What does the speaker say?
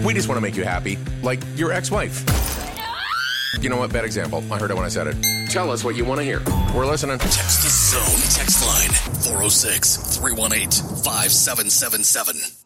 We just want to make you happy, like your ex-wife. You know what? Bad example. I heard it when I said it. Tell us what you want to hear. We're listening. Text the Zone text line 406-318-5777.